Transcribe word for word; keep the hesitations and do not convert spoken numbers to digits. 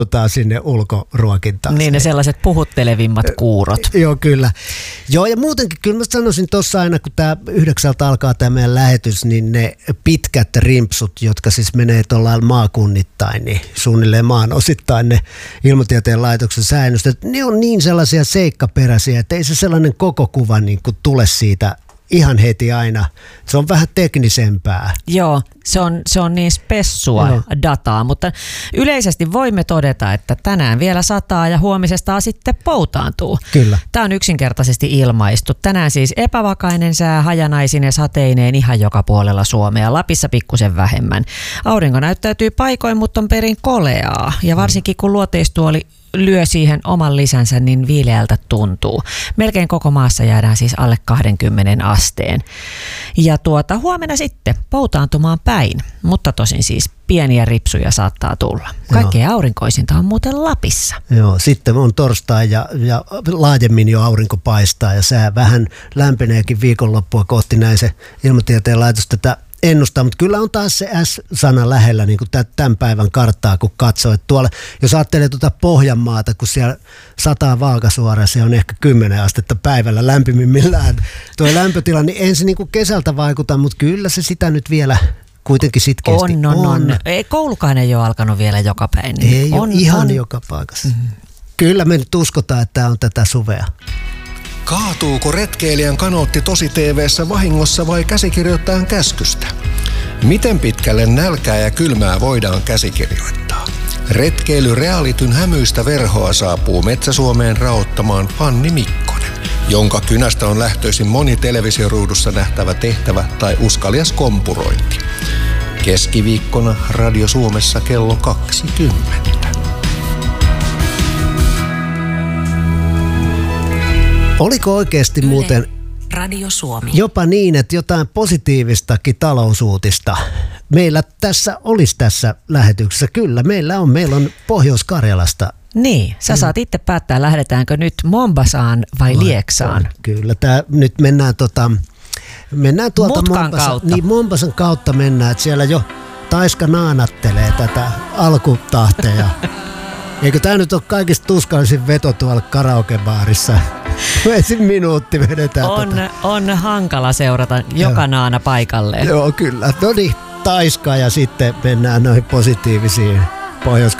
sinne ulkoruokintaan. Niin ne sellaiset puhuttelevimmat kuurot. Joo, kyllä. Joo, ja muutenkin kyllä mä sanoisin tuossa aina, kun tämä yhdeksältä alkaa tämä meidän lähetys, niin ne pitkät rimpsut, jotka siis menee tuolla maakunnittain, niin suunnilleen maan osittain ne Ilmatieteen laitoksen säännöstöt, ne on niin sellaisia seikkaperäisiä, että ei se sellainen koko kuva niin kuin tule siitä ihan heti aina. Se on vähän teknisempää. Joo, se on, se on niin spessua Joo. dataa, mutta yleisesti voimme todeta, että tänään vielä sataa ja huomisesta sitten poutaantuu. Kyllä. Tämä on yksinkertaisesti ilmaistu. Tänään siis epävakainen sää, hajanaisine sateineen ihan joka puolella Suomea. Lapissa pikkusen vähemmän. Aurinko näyttäytyy paikoin, mutta on perin koleaa. Ja varsinkin kun luoteistuoli lyö siihen oman lisänsä, niin viileältä tuntuu. Melkein koko maassa jäädään siis alle kaksikymmentä asteen. Ja tuota, huomenna sitten poutaantumaan päin, mutta tosin siis pieniä ripsuja saattaa tulla. Kaikkein Joo. aurinkoisinta on muuten Lapissa. Joo, sitten on torstai ja, ja laajemmin jo aurinko paistaa ja sää vähän lämpeneekin viikonloppua kohti, näin se Ilmatieteen laitos tätä ennustaa, mutta kyllä on taas se S-sana lähellä niin kuin tämän päivän karttaa, kun katsoo. Että tuolla, jos ajattelee tuota Pohjanmaata, kun siellä sataa Vaakasuoraan, se on ehkä kymmenen astetta päivällä lämpimimmillään. Tuo lämpötila, niin ensin niin kuin kesältä vaikuta, mutta kyllä se sitä nyt vielä kuitenkin sitkeästi on. On, on, on. Ei, koulukaan ei ole alkanut vielä joka päin. Niin ei on, ole ihan on. joka paikassa. Mm-hmm. Kyllä me nyt uskotaan, että tämä on tätä suvea. Kaatuuko retkeilijän kanootti tosi T V:ssä vahingossa vai käsikirjoittajan käskystä? Miten pitkälle nälkää ja kylmää voidaan käsikirjoittaa? Retkeily Realityn hämyistä verhoa saapuu Metsä-Suomeen raottamaan Fanni Mikkonen, jonka kynästä on lähtöisin moni televisioruudussa nähtävä tehtävä tai uskalias kompurointi. Keskiviikkona Radio Suomessa kello kaksikymmentä. Oliko oikeasti muuten Radio Suomi jopa niin, että jotain positiivistakin talousuutista meillä tässä olisi tässä lähetyksessä? Kyllä, meillä on. Meillä on Pohjois-Karjalasta. Niin, sä saat itse päättää, lähdetäänkö nyt Mombasaan vai Vai, Lieksaan. Kyllä, tää, nyt mennään, tota, mennään tuolta Mutkan Mombasan kautta. Niin, Mombasan kautta mennään, että siellä jo Taiska naanattelee tätä alkutahtia. Eikö tämä nyt ole kaikista tuskallisin veto tuolla karaokebaarissa? Ensin minuutti vedetään. On, tota. on hankala seurata joka naana paikalleen. Joo, kyllä. No niin, Taiska ja sitten mennään noihin positiivisiin Pohjois